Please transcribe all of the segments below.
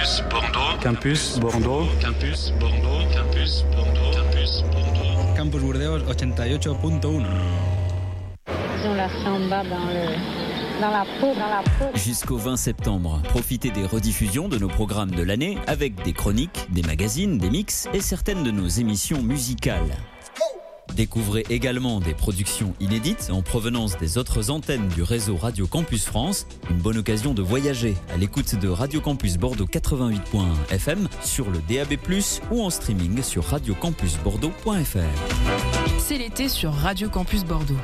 Campus Bordeaux. Campus Bordeaux. Campus Bordeaux. Campus Bordeaux. Campus Bordeaux. Campus Burdeos 88.1. Ils ont la samba dans la peau. Jusqu'au 20 septembre, profitez des rediffusions de nos programmes de l'année avec des chroniques, des magazines, des mix et certaines de nos émissions musicales. Découvrez également des productions inédites en provenance des autres antennes du réseau Radio Campus France. Une bonne occasion de voyager à l'écoute de Radio Campus Bordeaux 88.1 FM sur le DAB+, ou en streaming sur radiocampusbordeaux.fr. C'est l'été sur Radio Campus Bordeaux.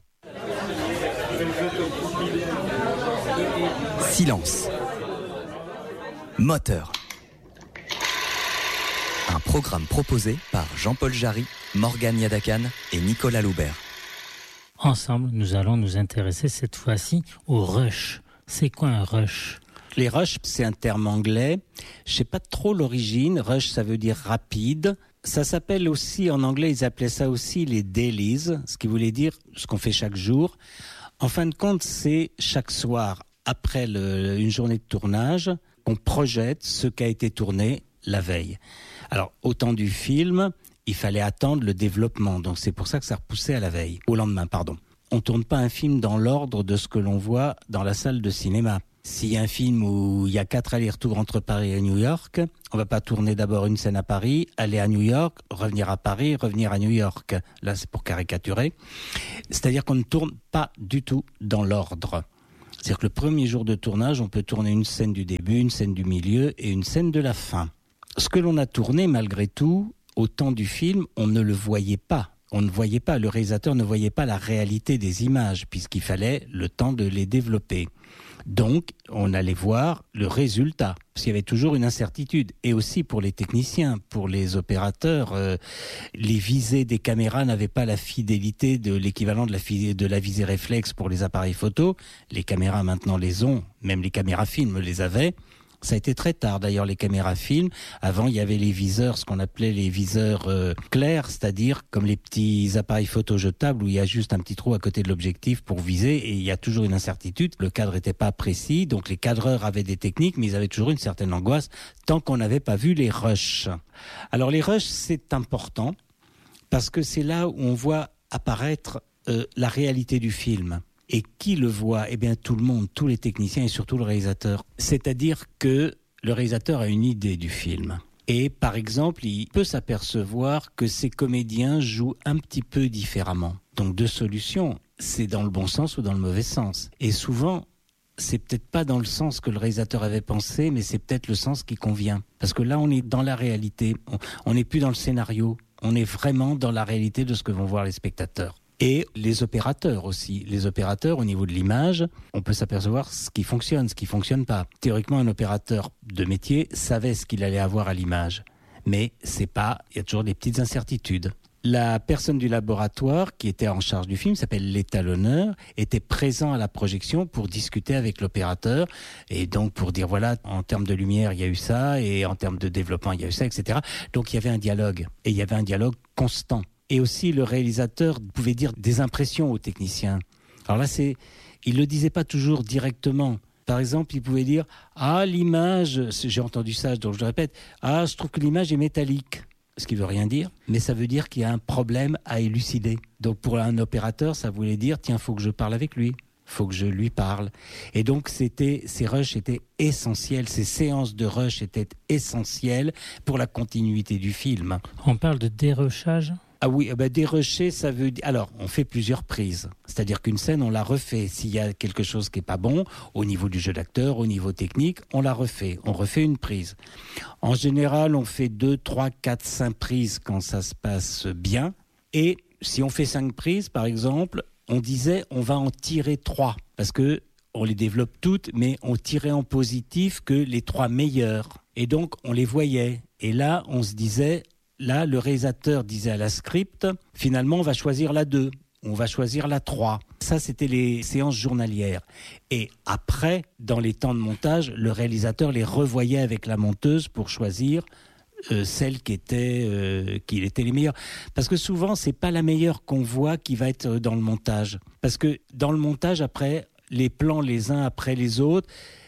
Silence. Moteur. Un programme proposé par Jean-Paul Jarry, Morgane Yadakan et Nicolas Loubert. Ensemble, nous allons nous intéresser cette fois-ci au rush. C'est quoi un rush ? Les rushs, c'est un terme anglais. Je sais pas trop l'origine. Rush, ça veut dire rapide. Ça s'appelle aussi, en anglais, ils appelaient ça aussi les dailies, ce qui voulait dire ce qu'on fait chaque jour. En fin de compte, c'est chaque soir, après une journée de tournage, qu'on projette ce qui a été tourné la veille. Alors, au temps du film, il fallait attendre le développement. Donc, c'est pour ça que ça repoussait à la veille. Au lendemain, pardon. On tourne pas un film dans l'ordre de ce que l'on voit dans la salle de cinéma. S'il y a un film où il y a 4 allers-retours entre Paris et New York, on va pas tourner d'abord une scène à Paris, aller à New York, revenir à Paris, revenir à New York. Là, c'est pour caricaturer. C'est-à-dire qu'on ne tourne pas du tout dans l'ordre. C'est-à-dire que le premier jour de tournage, on peut tourner une scène du début, une scène du milieu et une scène de la fin. Ce que l'on a tourné, malgré tout, au temps du film, on ne le voyait pas. On ne voyait pas, le réalisateur ne voyait pas la réalité des images, puisqu'il fallait le temps de les développer. Donc, on allait voir le résultat, parce qu'il y avait toujours une incertitude. Et aussi pour les techniciens, pour les opérateurs, les visées des caméras n'avaient pas la fidélité de l'équivalent de la visée réflexe pour les appareils photo. Les caméras maintenant les ont, même les caméras films les avaient. Ça a été très tard d'ailleurs les caméras films. Avant il y avait les viseurs, ce qu'on appelait les viseurs clairs, c'est-à-dire comme les petits appareils photo jetables où il y a juste un petit trou à côté de l'objectif pour viser et il y a toujours une incertitude. Le cadre n'était pas précis, donc les cadreurs avaient des techniques mais ils avaient toujours une certaine angoisse tant qu'on n'avait pas vu les rushs. Alors les rushs c'est important parce que c'est là où on voit apparaître la réalité du film. Et qui le voit ? Eh bien tout le monde, tous les techniciens et surtout le réalisateur. C'est-à-dire que le réalisateur a une idée du film. Et par exemple, il peut s'apercevoir que ses comédiens jouent un petit peu différemment. Donc deux solutions, c'est dans le bon sens ou dans le mauvais sens. Et souvent, c'est peut-être pas dans le sens que le réalisateur avait pensé, mais c'est peut-être le sens qui convient. Parce que là, on est dans la réalité, on n'est plus dans le scénario, on est vraiment dans la réalité de ce que vont voir les spectateurs. Et les opérateurs aussi. Les opérateurs, au niveau de l'image, on peut s'apercevoir ce qui fonctionne, ce qui fonctionne pas. Théoriquement, un opérateur de métier savait ce qu'il allait avoir à l'image. Mais c'est pas, il y a toujours des petites incertitudes. La personne du laboratoire qui était en charge du film, s'appelle l'étalonneur, était présent à la projection pour discuter avec l'opérateur et donc pour dire voilà, en termes de lumière, il y a eu ça et en termes de développement, il y a eu ça, etc. Donc il y avait un dialogue et il y avait un dialogue constant. Et aussi, le réalisateur pouvait dire des impressions aux techniciens. Alors là, il le disait pas toujours directement. Par exemple, il pouvait dire « Ah, l'image, j'ai entendu ça, donc je le répète, ah, je trouve que l'image est métallique ». Ce qui veut rien dire, mais ça veut dire qu'il y a un problème à élucider. Donc pour un opérateur, ça voulait dire « Tiens, faut que je parle avec lui, faut que je lui parle ». Et donc ces rushs étaient essentiels, ces séances de rush étaient essentielles pour la continuité du film. On parle de dérushage ? Ah oui, dérusher, ça veut dire... Alors, on fait plusieurs prises. C'est-à-dire qu'une scène, on la refait. S'il y a quelque chose qui n'est pas bon, au niveau du jeu d'acteur, au niveau technique, on la refait. On refait une prise. En général, on fait 2, 3, 4, 5 prises quand ça se passe bien. Et si on fait 5 prises, par exemple, on disait on va en tirer 3. Parce que on les développe toutes, mais on tirait en positif que les 3 meilleures. Et donc, on les voyait. Et là, on se disait... Là, le réalisateur disait à la script, finalement, on va choisir la 2, on va choisir la 3. Ça, c'était les séances journalières. Et après, dans les temps de montage, le réalisateur les revoyait avec la monteuse pour choisir celles qui étaient les meilleures. Parce que souvent, c'est pas la meilleure qu'on voit qui va être dans le montage. Parce que dans le montage, après, les plans les uns après les autres,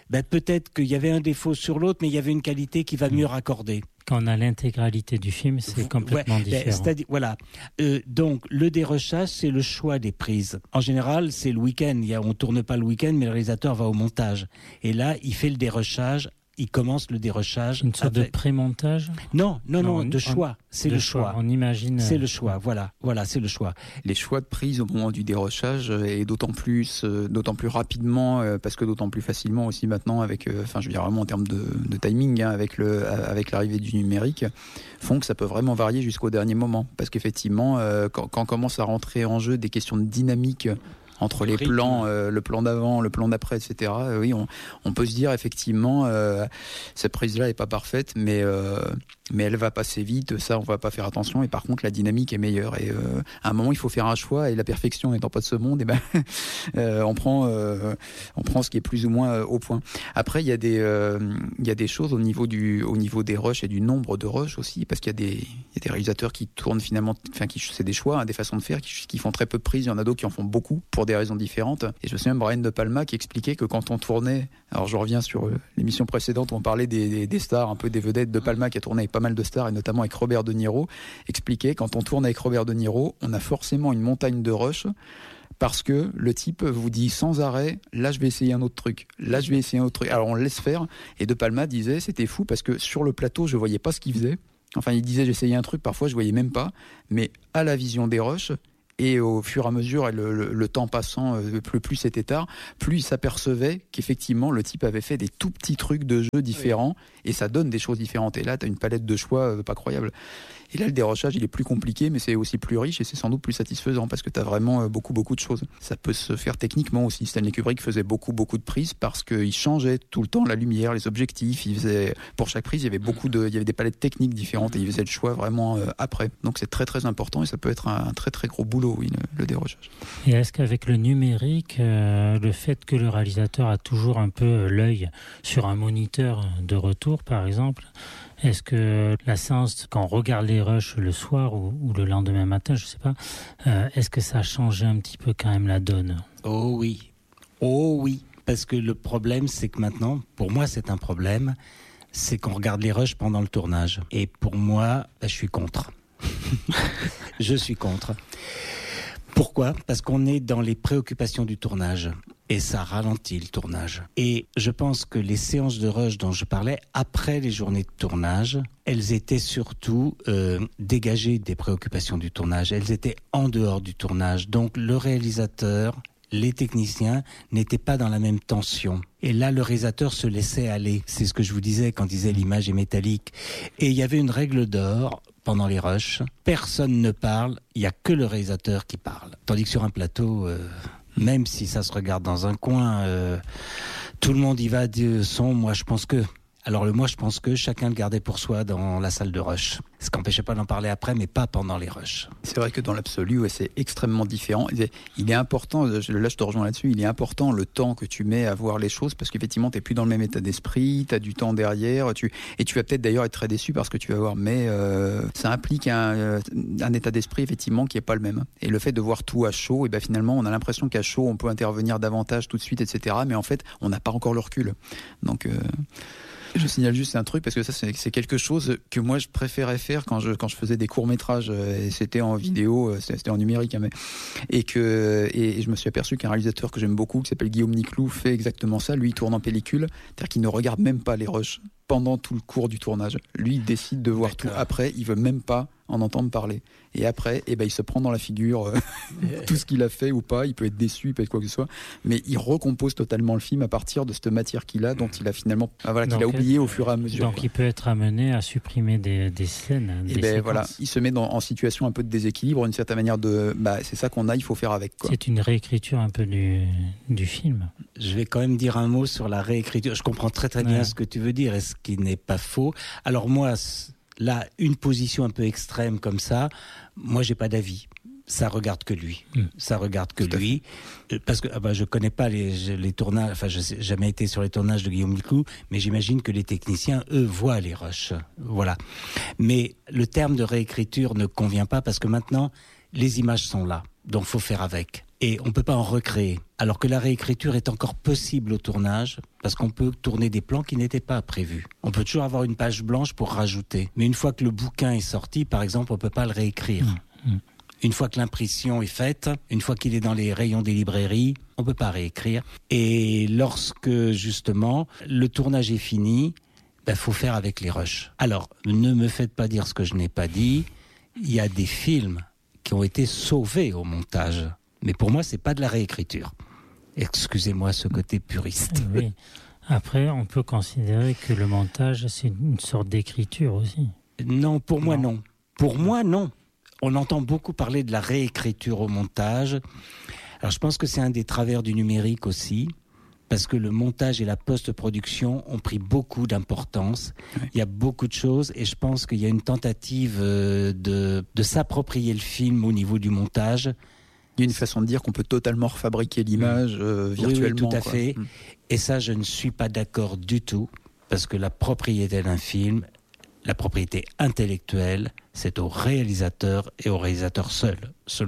peut-être qu'il y avait un défaut sur l'autre, mais il y avait une qualité qui va mieux raccorder. Quand on a l'intégralité du film, c'est complètement différent. C'est-à-dire, voilà. Donc, le dérochage, c'est le choix des prises. En général, c'est le week-end. On ne tourne pas le week-end, mais le réalisateur va au montage. Et là, il fait le dérochage. Il commence le dérochage. Une sorte de pré-montage ? Non, de choix. C'est le choix. On imagine. C'est le choix, voilà, c'est le choix. Les choix de prise au moment du dérochage et d'autant plus rapidement, parce que d'autant plus facilement aussi maintenant avec, je veux dire vraiment en termes de timing, avec l'arrivée du numérique, font que ça peut vraiment varier jusqu'au dernier moment. Parce qu'effectivement, quand commence à rentrer en jeu des questions de dynamique entre les plans, le plan d'avant, le plan d'après, etc. Oui, on peut se dire effectivement, cette prise-là est pas parfaite, mais elle va passer vite. Ça, on va pas faire attention. Et par contre, la dynamique est meilleure. Et à un moment, il faut faire un choix. Et la perfection n'étant pas de ce monde, on prend ce qui est plus ou moins au point. Après, il y a des choses au niveau des rushs et du nombre de rushs aussi, parce qu'il y a des réalisateurs qui tournent finalement, c'est des choix, des façons de faire, qui font très peu de prises. Il y en a d'autres qui en font beaucoup pour des raisons différentes. Et je me souviens de Brian De Palma qui expliquait que quand on tournait, alors je reviens sur l'émission précédente où on parlait des stars, un peu des vedettes, De Palma qui a tourné avec pas mal de stars et notamment avec Robert De Niro, expliquait quand on tourne avec Robert De Niro, on a forcément une montagne de rush parce que le type vous dit sans arrêt, là je vais essayer un autre truc, là je vais essayer un autre truc. Alors on le laisse faire et De Palma disait c'était fou parce que sur le plateau je voyais pas ce qu'il faisait. Enfin il disait j'essayais un truc, parfois je voyais même pas, mais à la vision des rushs, et au fur et à mesure, et le temps passant, plus c'était tard, plus il s'apercevait qu'effectivement le type avait fait des tout petits trucs de jeu différents, et ça donne des choses différentes. Et là, tu as une palette de choix pas croyable. Et là, le dérochage, il est plus compliqué, mais c'est aussi plus riche et c'est sans doute plus satisfaisant parce que tu as vraiment beaucoup de choses. Ça peut se faire techniquement aussi. Stanley Kubrick faisait beaucoup de prises parce qu'il changeait tout le temps la lumière, les objectifs. Pour chaque prise, il y avait des palettes techniques différentes et il faisait le choix vraiment après. Donc c'est très très important et ça peut être un très très gros boulot, oui, le dérochage. Et est-ce qu'avec le numérique, le fait que le réalisateur a toujours un peu l'œil sur un moniteur de retour, par exemple, est-ce que la séance, quand on regarde les rushs le soir ou le lendemain matin, je sais pas, est-ce que ça a changé un petit peu quand même la donne ? Oh oui, parce que le problème, c'est que maintenant, pour moi c'est un problème, c'est qu'on regarde les rushs pendant le tournage. Et pour moi, je suis contre. Je suis contre. Pourquoi ? Parce qu'on est dans les préoccupations du tournage. Et ça ralentit le tournage. Et je pense que les séances de rush dont je parlais, après les journées de tournage, elles étaient surtout dégagées des préoccupations du tournage. Elles étaient en dehors du tournage. Donc le réalisateur, les techniciens n'étaient pas dans la même tension. Et là, le réalisateur se laissait aller. C'est ce que je vous disais quand disait l'image est métallique. Et il y avait une règle d'or pendant les rushs. Personne ne parle, il n'y a que le réalisateur qui parle. Tandis que sur un plateau... même si ça se regarde dans un coin, tout le monde y va de son moi je pense que. Alors moi je pense que chacun le gardait pour soi dans la salle de rush. Ce qui n'empêchait pas d'en parler après, mais pas pendant les rushs. C'est vrai que dans l'absolu, c'est extrêmement différent. Il est important, là je te rejoins là-dessus, il est important le temps que tu mets à voir les choses, parce qu'effectivement tu n'es plus dans le même état d'esprit, tu as du temps derrière, et tu vas peut-être d'ailleurs être très déçu parce que tu vas voir, mais ça implique un état d'esprit effectivement qui n'est pas le même. Et le fait de voir tout à chaud, et ben finalement on a l'impression qu'à chaud on peut intervenir davantage tout de suite, etc. Mais en fait on n'a pas encore le recul. Donc... Je signale juste un truc parce que ça c'est quelque chose que moi je préférais faire quand je faisais des courts-métrages et c'était en vidéo, c'était en numérique et je me suis aperçu qu'un réalisateur que j'aime beaucoup qui s'appelle Guillaume Niclou fait exactement ça. Lui il tourne en pellicule, c'est-à-dire qu'il ne regarde même pas les rushs pendant tout le cours du tournage. Lui il décide de voir tout. Après il veut même pas en entendre parler. Et après, il se prend dans la figure tout ce qu'il a fait ou pas. Il peut être déçu, il peut être quoi que ce soit. Mais il recompose totalement le film à partir de cette matière qu'il a, dont il a finalement, qu'il a oublié au fur et à mesure. Donc il peut être amené à supprimer des scènes. Et voilà, il se met en situation un peu de déséquilibre, une certaine manière de. C'est ça qu'on a, il faut faire avec. Quoi. C'est une réécriture un peu du film. Je vais quand même dire un mot sur la réécriture. Je comprends très très bien ce que tu veux dire et ce qui n'est pas faux. Alors moi. Là, une position un peu extrême comme ça, moi, j'ai pas d'avis. Ça regarde que lui. Ça regarde que lui. Parce que je connais pas les tournages. Enfin, je n'ai jamais été sur les tournages de Guillaume Niclou, mais j'imagine que les techniciens, eux, voient les rushs. Voilà. Mais le terme de réécriture ne convient pas parce que maintenant, les images sont là, donc il faut faire avec. Et on ne peut pas en recréer. Alors que la réécriture est encore possible au tournage, parce qu'on peut tourner des plans qui n'étaient pas prévus. On peut toujours avoir une page blanche pour rajouter. Mais une fois que le bouquin est sorti, par exemple, on ne peut pas le réécrire. Une fois que l'impression est faite, une fois qu'il est dans les rayons des librairies, on ne peut pas réécrire. Et lorsque, justement, le tournage est fini, faut faire avec les rushs. Alors, ne me faites pas dire ce que je n'ai pas dit. Il y a des films qui ont été sauvés au montage. Mais pour moi, c'est pas de la réécriture. Excusez-moi ce côté puriste. Oui. Après, on peut considérer que le montage, c'est une sorte d'écriture aussi. Non, pour moi, non. Pour moi, non. On entend beaucoup parler de la réécriture au montage. Alors, je pense que c'est un des travers du numérique aussi, parce que le montage et la post-production ont pris beaucoup d'importance. Oui. Il y a beaucoup de choses, et je pense qu'il y a une tentative de s'approprier le film au niveau du montage. Il y a une façon de dire qu'on peut totalement refabriquer l'image virtuellement. Oui, tout à fait. Et ça, je ne suis pas d'accord du tout, parce que la propriété d'un film, la propriété intellectuelle, c'est au réalisateur et au réalisateur seul.